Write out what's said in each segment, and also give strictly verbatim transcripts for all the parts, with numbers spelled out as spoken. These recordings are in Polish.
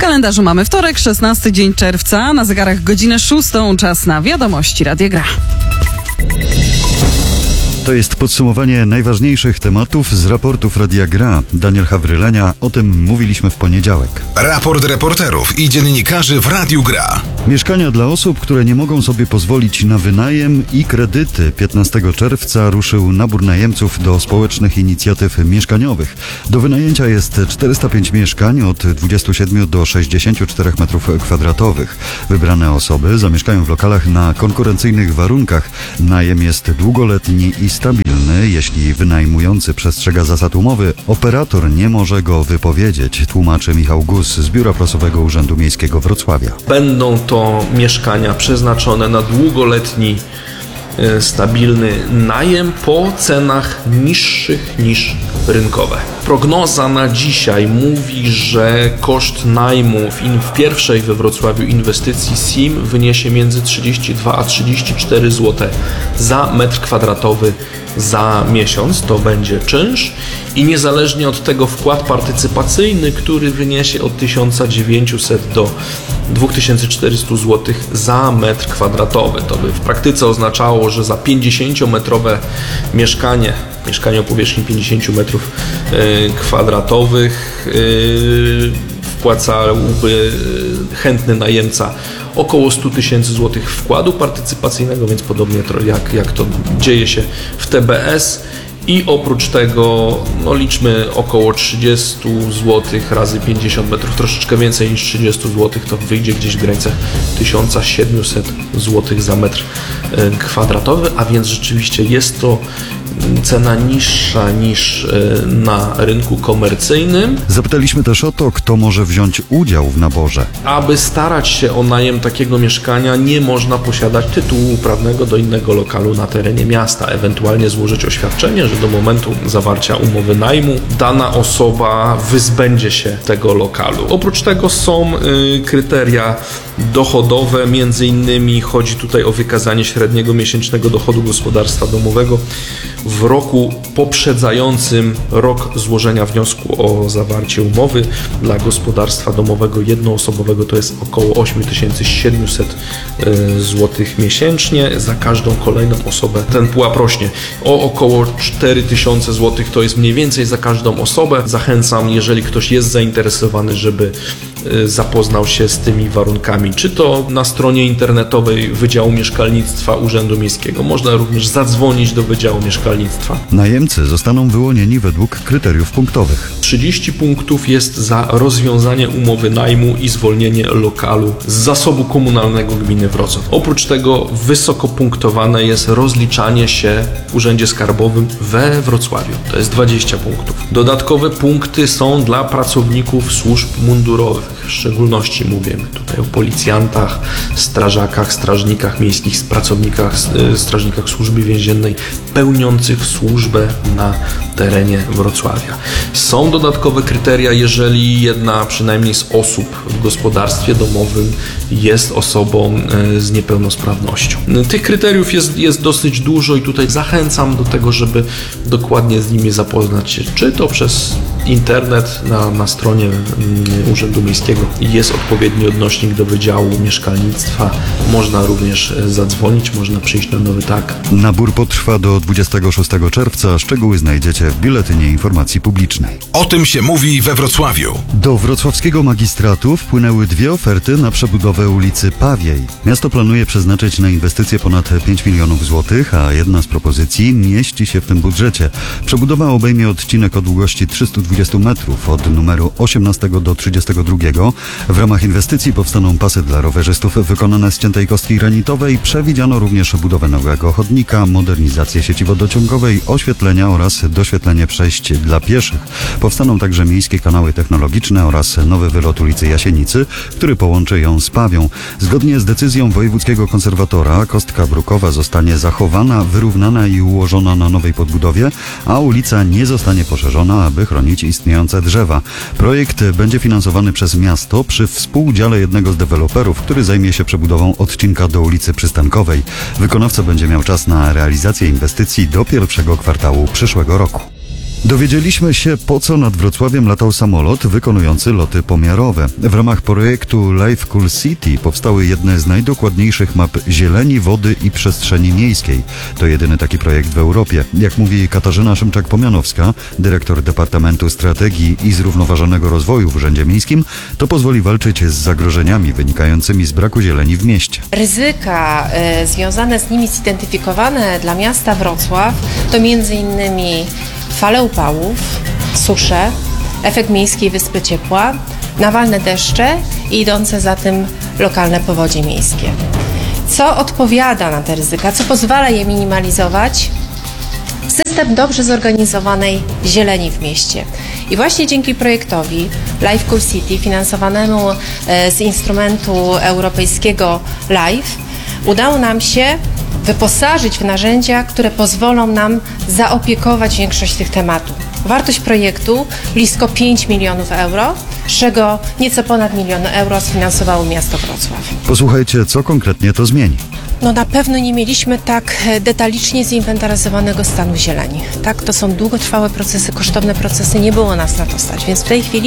kalendarzu mamy wtorek, szesnasty dzień czerwca, na zegarach godzinę szóstą, czas na wiadomości Radia Gra. To jest podsumowanie najważniejszych tematów z raportów Radia Gra. Daniel Hawrylenia, o tym mówiliśmy w poniedziałek. Raport reporterów i dziennikarzy w Radiu Gra. Mieszkania dla osób, które nie mogą sobie pozwolić na wynajem i kredyty. piętnastego czerwca ruszył nabór najemców do społecznych inicjatyw mieszkaniowych. Do wynajęcia jest czterysta pięć mieszkań od dwudziestu siedmiu do sześćdziesięciu czterech metrów kwadratowych. Wybrane osoby zamieszkają w lokalach na konkurencyjnych warunkach. Najem jest długoletni i stabilny. Jeśli wynajmujący przestrzega zasad umowy, operator nie może go wypowiedzieć, tłumaczy Michał Gus z Biura Prasowego Urzędu Miejskiego Wrocławia. Będą to mieszkania przeznaczone na długoletni, stabilny najem po cenach niższych niż rynkowe. Prognoza na dzisiaj mówi, że koszt najmu w, w pierwszej we Wrocławiu inwestycji S I M wyniesie między trzydzieści dwa a trzydzieści cztery złote za metr kwadratowy za miesiąc. To będzie czynsz i niezależnie od tego wkład partycypacyjny, który wyniesie od tysiąc dziewięćset do dwa tysiące czterysta złotych za metr kwadratowy. To by w praktyce oznaczało, że za pięćdziesięciometrowe mieszkanie, mieszkanie o powierzchni pięćdziesiąt metrów kwadratowych wpłacałby chętny najemca około sto tysięcy złotych wkładu partycypacyjnego, więc podobnie jak, jak to dzieje się w T B S. I oprócz tego no liczmy około trzydzieści złotych razy pięćdziesiąt metrów, troszeczkę więcej niż trzydzieści złotych, to wyjdzie gdzieś w granicach tysiąc siedemset złotych za metr kwadratowy, a więc rzeczywiście jest to cena niższa niż na rynku komercyjnym. Zapytaliśmy też o to, kto może wziąć udział w naborze. Aby starać się o najem takiego mieszkania, nie można posiadać tytułu uprawnego do innego lokalu na terenie miasta, ewentualnie złożyć oświadczenie, że do momentu zawarcia umowy najmu dana osoba wyzbędzie się tego lokalu. Oprócz tego są y, kryteria dochodowe, między innymi chodzi tutaj o wykazanie średniego miesięcznego dochodu gospodarstwa domowego w roku poprzedzającym rok złożenia wniosku o zawarcie umowy. Dla gospodarstwa domowego jednoosobowego to jest około osiem tysięcy siedemset złotych miesięcznie. Za każdą kolejną osobę ten pułap rośnie o około cztery tysiące złotych, to jest mniej więcej za każdą osobę. Zachęcam, jeżeli ktoś jest zainteresowany, żeby zapoznał się z tymi warunkami, czy to na stronie internetowej Wydziału Mieszkalnictwa Urzędu Miejskiego. Można również zadzwonić do Wydziału Mieszkalnictwa. Najemcy zostaną wyłonieni według kryteriów punktowych. trzydzieści punktów jest za rozwiązanie umowy najmu i zwolnienie lokalu z zasobu komunalnego gminy Wrocław. Oprócz tego wysoko punktowane jest rozliczanie się w Urzędzie Skarbowym we Wrocławiu. To jest dwadzieścia punktów. Dodatkowe punkty są dla pracowników służb mundurowych. W szczególności mówimy tutaj o policjantach, strażakach, strażnikach miejskich, pracownikach, strażnikach służby więziennej pełniących służbę na terenie Wrocławia. Są dodatkowe kryteria, jeżeli jedna przynajmniej z osób w gospodarstwie domowym jest osobą z niepełnosprawnością. Tych kryteriów jest, jest dosyć dużo i tutaj zachęcam do tego, żeby dokładnie z nimi zapoznać się, czy to przez internet na, na stronie Urzędu Miejskiego jest odpowiedni odnośnik do Wydziału Mieszkalnictwa. Można również zadzwonić, można przyjść na nowy targ. Nabór potrwa do dwudziestego szóstego czerwca. Szczegóły znajdziecie w Biuletynie Informacji Publicznej. O tym się mówi we Wrocławiu. Do wrocławskiego magistratu wpłynęły dwie oferty na przebudowę ulicy Pawiej. Miasto planuje przeznaczyć na inwestycje ponad pięć milionów złotych, a jedna z propozycji mieści się w tym budżecie. Przebudowa obejmie odcinek o długości trzysta dwadzieścia metrów od numeru osiemnastego do trzydziestego drugiego. W ramach inwestycji powstaną pasy dla rowerzystów wykonane z ciętej kostki granitowej. Przewidziano również budowę nowego chodnika, modernizację sieci wodociągowej, oświetlenia oraz doświetlenie przejść dla pieszych. Powstaną także miejskie kanały technologiczne oraz nowy wylot ulicy Jasienicy, który połączy ją z Pawią. Zgodnie z decyzją wojewódzkiego konserwatora kostka brukowa zostanie zachowana, wyrównana i ułożona na nowej podbudowie, a ulica nie zostanie poszerzona, aby chronić istniejące drzewa. Projekt będzie finansowany przez miasto przy współudziale jednego z deweloperów, który zajmie się przebudową odcinka do ulicy Przystankowej. Wykonawca będzie miał czas na realizację inwestycji do pierwszego kwartału przyszłego roku. Dowiedzieliśmy się, po co nad Wrocławiem latał samolot wykonujący loty pomiarowe. W ramach projektu Life Cool City powstały jedne z najdokładniejszych map zieleni, wody i przestrzeni miejskiej. To jedyny taki projekt w Europie. Jak mówi Katarzyna Szymczak-Pomianowska, dyrektor Departamentu Strategii i Zrównoważonego Rozwoju w Urzędzie Miejskim, to pozwoli walczyć z zagrożeniami wynikającymi z braku zieleni w mieście. Ryzyka y, związane z nimi zidentyfikowane dla miasta Wrocław to między innymi fale upałów, susze, efekt miejskiej wyspy ciepła, nawalne deszcze i idące za tym lokalne powodzie miejskie. Co odpowiada na te ryzyka, co pozwala je minimalizować? System dobrze zorganizowanej zieleni w mieście. I właśnie dzięki projektowi Life Cool City, finansowanemu z instrumentu europejskiego LIFE, udało nam się wyposażyć w narzędzia, które pozwolą nam zaopiekować większość tych tematów. Wartość projektu blisko pięć milionów euro, z czego nieco ponad milion euro sfinansowało miasto Wrocław. Posłuchajcie, co konkretnie to zmieni. No na pewno nie mieliśmy tak detalicznie zinwentaryzowanego stanu zieleni. Tak, to są długotrwałe procesy, kosztowne procesy, nie było nas na to stać, więc w tej chwili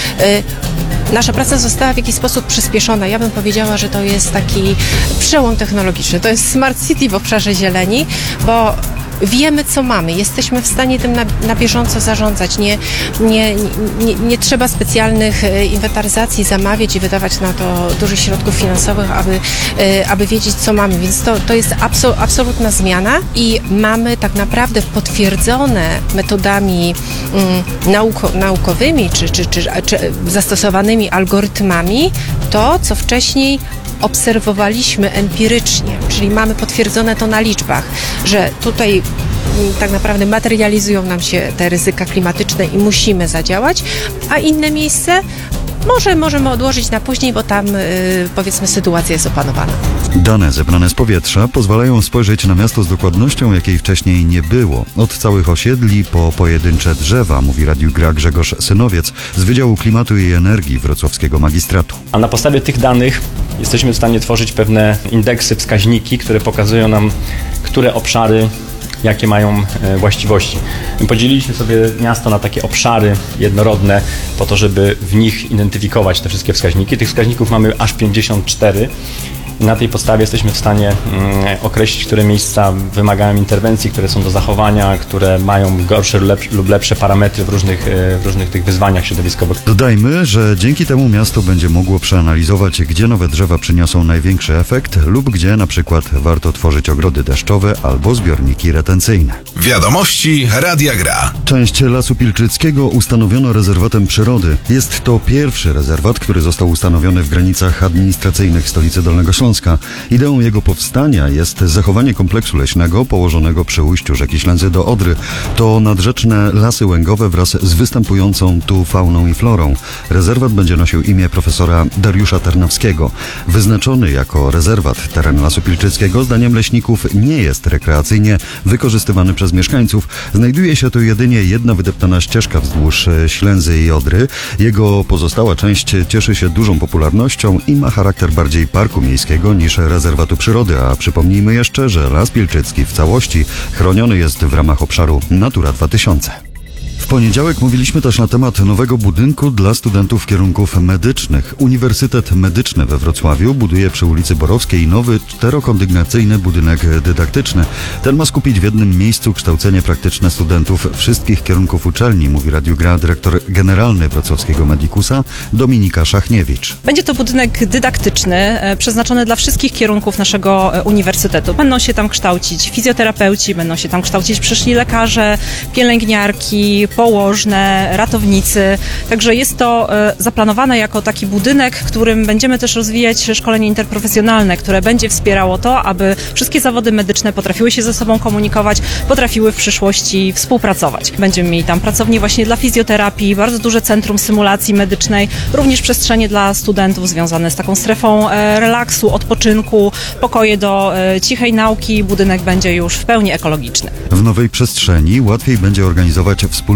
y, nasza praca została w jakiś sposób przyspieszona. Ja bym powiedziała, że to jest taki przełom technologiczny, to jest smart city w obszarze zieleni, bo wiemy, co mamy, jesteśmy w stanie tym na, na bieżąco zarządzać. Nie, nie, nie, nie trzeba specjalnych inwentaryzacji zamawiać i wydawać na to dużych środków finansowych, aby, aby wiedzieć, co mamy. Więc to, to jest absol, absolutna zmiana i mamy tak naprawdę potwierdzone metodami um, nauko, naukowymi czy, czy, czy, czy zastosowanymi algorytmami to, co wcześniej obserwowaliśmy empirycznie, czyli mamy potwierdzone to na liczbach, że tutaj tak naprawdę materializują nam się te ryzyka klimatyczne i musimy zadziałać, a inne miejsce może możemy odłożyć na później, bo tam yy, powiedzmy sytuacja jest opanowana. Dane zebrane z powietrza pozwalają spojrzeć na miasto z dokładnością, jakiej wcześniej nie było. Od całych osiedli po pojedyncze drzewa, mówi Radiu Gra Grzegorz Synowiec z Wydziału Klimatu i Energii Wrocławskiego Magistratu. A na podstawie tych danych jesteśmy w stanie tworzyć pewne indeksy, wskaźniki, które pokazują nam, które obszary jakie mają właściwości. My podzieliliśmy sobie miasto na takie obszary jednorodne po to, żeby w nich identyfikować te wszystkie wskaźniki. Tych wskaźników mamy aż pięćdziesiąt cztery. Na tej podstawie jesteśmy w stanie mm, określić, które miejsca wymagają interwencji, które są do zachowania, które mają gorsze lub lepsze, lub lepsze parametry w różnych, w różnych tych wyzwaniach środowiskowych. Dodajmy, że dzięki temu miasto będzie mogło przeanalizować, gdzie nowe drzewa przyniosą największy efekt lub gdzie na przykład warto tworzyć ogrody deszczowe albo zbiorniki retencyjne. Wiadomości Radia Gra. Część Lasu Pilczyckiego ustanowiono rezerwatem przyrody. Jest to pierwszy rezerwat, który został ustanowiony w granicach administracyjnych stolicy Dolnego Śląska. Ideą jego powstania jest zachowanie kompleksu leśnego położonego przy ujściu rzeki Ślęzy do Odry. To nadrzeczne lasy łęgowe wraz z występującą tu fauną i florą. Rezerwat będzie nosił imię profesora Dariusza Tarnowskiego. Wyznaczony jako rezerwat teren Lasu Pilczyckiego zdaniem leśników nie jest rekreacyjnie wykorzystywany przez mieszkańców. Znajduje się tu jedynie jedna wydeptana ścieżka wzdłuż Ślęzy i Odry. Jego pozostała część cieszy się dużą popularnością i ma charakter bardziej parku miejskiego niż rezerwatu przyrody, a przypomnijmy jeszcze, że Las Pilczycki w całości chroniony jest w ramach obszaru Natura dwa tysiące. W poniedziałek mówiliśmy też na temat nowego budynku dla studentów kierunków medycznych. Uniwersytet Medyczny we Wrocławiu buduje przy ulicy Borowskiej nowy czterokondygnacyjny budynek dydaktyczny. Ten ma skupić w jednym miejscu kształcenie praktyczne studentów wszystkich kierunków uczelni, mówi Radiu Gra dyrektor generalny wrocławskiego Medikusa Dominika Szachniewicz. Będzie to budynek dydaktyczny, e, przeznaczony dla wszystkich kierunków naszego e, uniwersytetu. Będą się tam kształcić fizjoterapeuci, będą się tam kształcić przyszli lekarze, pielęgniarki, położne, ratownicy. Także jest to e, zaplanowane jako taki budynek, w którym będziemy też rozwijać szkolenie interprofesjonalne, które będzie wspierało to, aby wszystkie zawody medyczne potrafiły się ze sobą komunikować, potrafiły w przyszłości współpracować. Będziemy mieli tam pracownię właśnie dla fizjoterapii, bardzo duże centrum symulacji medycznej, również przestrzenie dla studentów związane z taką strefą e, relaksu, odpoczynku, pokoje do e, cichej nauki. Budynek będzie już w pełni ekologiczny. W nowej przestrzeni łatwiej będzie organizować wspólne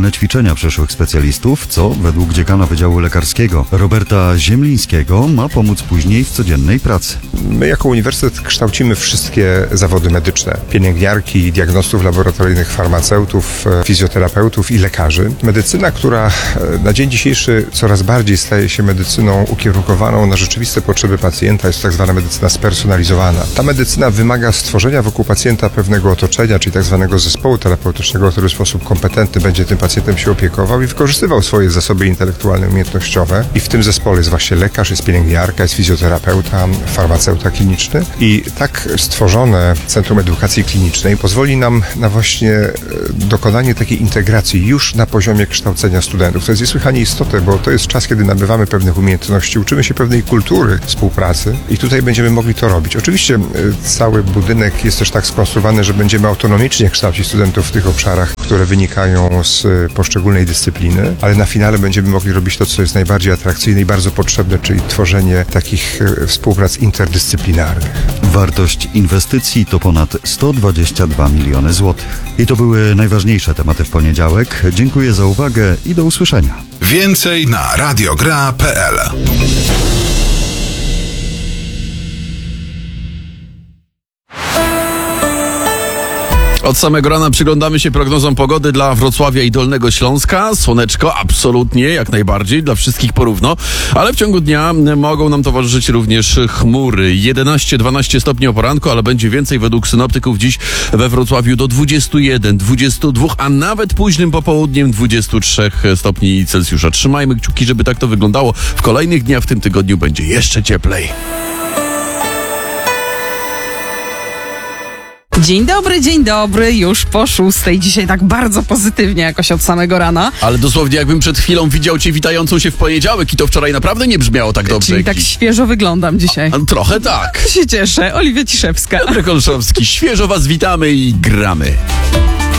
indywidualne ćwiczenia przyszłych specjalistów, co według dziekana Wydziału Lekarskiego Roberta Ziemlińskiego ma pomóc później w codziennej pracy. My jako uniwersytet kształcimy wszystkie zawody medyczne. Pielęgniarki, diagnostów laboratoryjnych, farmaceutów, fizjoterapeutów i lekarzy. Medycyna, która na dzień dzisiejszy coraz bardziej staje się medycyną ukierunkowaną na rzeczywiste potrzeby pacjenta, jest to tak zwana medycyna spersonalizowana. Ta medycyna wymaga stworzenia wokół pacjenta pewnego otoczenia, czyli tak zwanego zespołu terapeutycznego, który w sposób kompetentny będzie tym pacjentem się opiekował i wykorzystywał swoje zasoby intelektualne, umiejętnościowe. I w tym zespole jest właśnie lekarz, jest pielęgniarka, jest fizjoterapeuta, farmaceuta kliniczny. I tak stworzone Centrum Edukacji Klinicznej pozwoli nam na właśnie dokonanie takiej integracji już na poziomie kształcenia studentów. To jest niesłychanie istotne, bo to jest czas, kiedy nabywamy pewnych umiejętności, uczymy się pewnej kultury współpracy i tutaj będziemy mogli to robić. Oczywiście cały budynek jest też tak skonstruowany, że będziemy autonomicznie kształcić studentów w tych obszarach, które wynikają z poszczególnej dyscypliny, ale na finale będziemy mogli robić to, co jest najbardziej atrakcyjne i bardzo potrzebne, czyli tworzenie takich współprac interdyscyplinarnych. Wartość inwestycji to ponad sto dwadzieścia dwa miliony złotych. I to były najważniejsze tematy w poniedziałek. Dziękuję za uwagę i do usłyszenia. Więcej na radiogra kropka p l. Od samego rana przyglądamy się prognozom pogody dla Wrocławia i Dolnego Śląska. Słoneczko absolutnie, jak najbardziej, dla wszystkich porówno, ale w ciągu dnia mogą nam towarzyszyć również chmury. jedenaście dwanaście stopni o poranku, ale będzie więcej według synoptyków dziś we Wrocławiu do dwudziestu jeden, dwudziestu dwóch, a nawet późnym popołudniem dwudziestu trzech stopni Celsjusza. Trzymajmy kciuki, żeby tak to wyglądało. W kolejnych dniach w tym tygodniu będzie jeszcze cieplej. Dzień dobry, dzień dobry, już po szóstej. Dzisiaj tak bardzo pozytywnie jakoś od samego rana. Ale dosłownie jakbym przed chwilą widział cię witającą się w poniedziałek i to wczoraj naprawdę nie brzmiało tak dobrze. Czyli tak świeżo wyglądam dzisiaj. A, a, trochę tak. Się cieszę. Oliwia Ciszewska. Piotr Olszowski, świeżo was witamy i gramy.